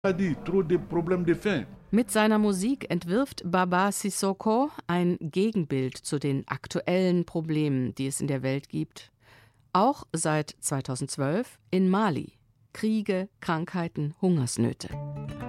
Mit seiner Musik entwirft Baba Sissoko ein Gegenbild zu den aktuellen Problemen, die es in der Welt gibt. Auch seit 2012 in Mali. Kriege, Krankheiten, Hungersnöte.